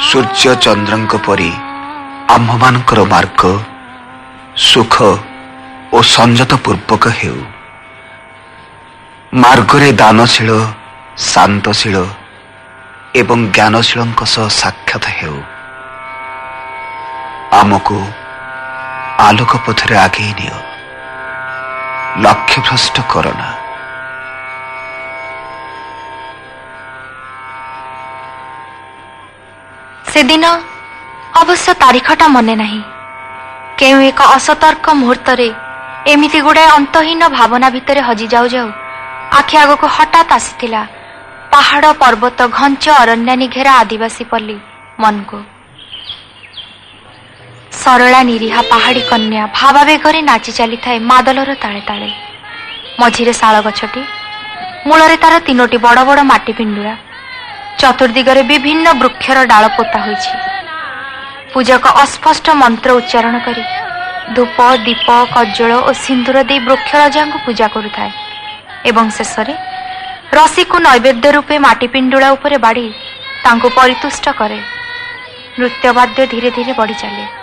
सूर्य चंद्रंक परी आम्भमानकर मार्ग सुख और संयत पूर्वक हेउ। मार्गरे दानशील शांतशील एवं ज्ञानशील साक्षात हेउ। आमको आलोक पथरे आगे नियो, लक्ष्य भ्रष्ट करना। से दिन अवश्य तारीखटा मने नहीं। केउ एक असतर्क मुहूर्त एमिति गुड़ाए अंतहीन भावना भितरे हजि जाऊ जाऊ आखि आगक हठात आसीथिला पहाड़ पर्वत घंच अरण्यानी घेरा आदिवासी पल्ली मन को। सरला निरीहा पहाड़ी कन्या भावावेगरे नाची चली थाए मादलर ताले ताले। मझिरे शाल गछटी, मूलरे तार तीनोटी बड़ बड़ माटी पिंडुरा, चतुर्दिगरे विभिन्न वृक्षर डाल पोता होइछि। पूजक अस्पष्ट मंत्र उच्चारण करी धूप दीप कज्जल और सिंदूर दे वृक्षराजा को पूजा करुथाए एवं शेषरे रसी को नैवेद्य रूपे माटी पिंडुला उपरे बाड़ी तांको परितुष्ट करे। नृत्यवाद्य धीरे धीरे बढ़ी चले।